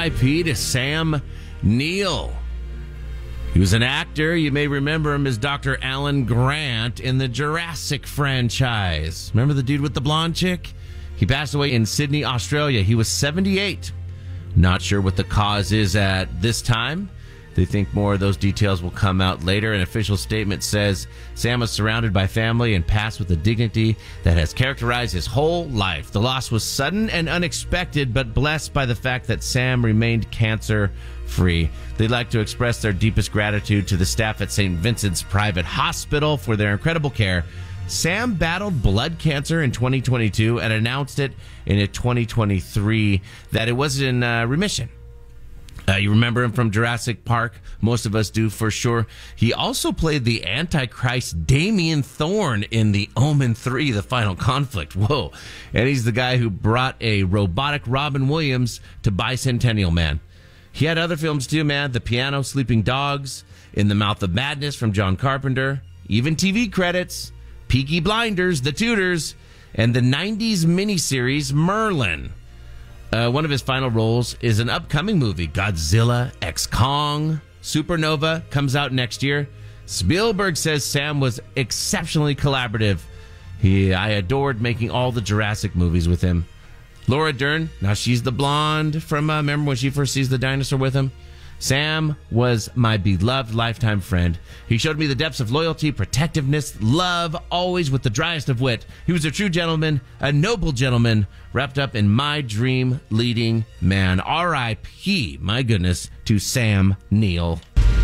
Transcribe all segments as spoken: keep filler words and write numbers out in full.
I P to Sam Neill. He was an actor. You may remember him as Doctor Alan Grant in the Jurassic franchise. Remember the dude with the blonde chick? He passed away in Sydney, Australia. He was seventy-eight. Not sure what the cause is at this time. They think more of those details will come out later. An official statement says Sam was surrounded by family and passed with the dignity that has characterized his whole life. The loss was sudden and unexpected, but blessed by the fact that Sam remained cancer-free. They'd like to express their deepest gratitude to the staff at Saint Vincent's Private Hospital for their incredible care. Sam battled blood cancer in twenty twenty-two and announced it in twenty twenty-three that it was in uh, remission. Uh, you remember him from Jurassic Park? Most of us do, for sure. He also played the Antichrist Damien Thorne in The Omen three, The Final Conflict. Whoa. And he's the guy who brought a robotic Robin Williams to Bicentennial Man. He had other films too, man. The Piano, Sleeping Dogs, In the Mouth of Madness from John Carpenter, even T V credits, Peaky Blinders, The Tudors, and the nineties miniseries Merlin. Uh, one of his final roles is an upcoming movie, Godzilla X Kong. Supernova comes out next year. Spielberg says Sam was exceptionally collaborative. He, I adored making all the Jurassic movies with him. Laura Dern, now she's the blonde from, uh, remember when she first sees the dinosaur with him? Sam was my beloved lifetime friend. He showed me the depths of loyalty, protectiveness, love, always with the driest of wit. He was a true gentleman, a noble gentleman, wrapped up in my dream leading man. R I P, my goodness, to Sam Neill.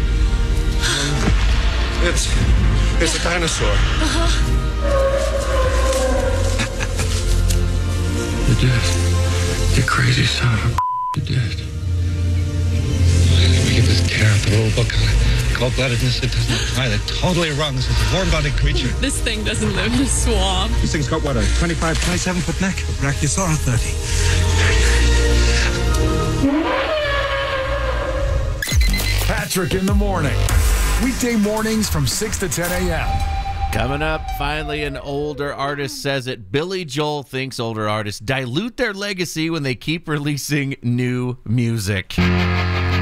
It's, it's a dinosaur. Uh-huh. You're dead. You crazy son of a you're dead. We give this carrot a little book on it. Cold-bloodedness, it doesn't apply. They're totally wrong. This is a warm-bodied creature. This thing doesn't live in a swamp. This thing's got, what, a twenty-five, twenty-seven foot neck? Brachiosaurus thirty. Patrick in the morning. Weekday mornings from six to ten a.m. Coming up, finally, an older artist says it. Billy Joel thinks older artists dilute their legacy when they keep releasing new music.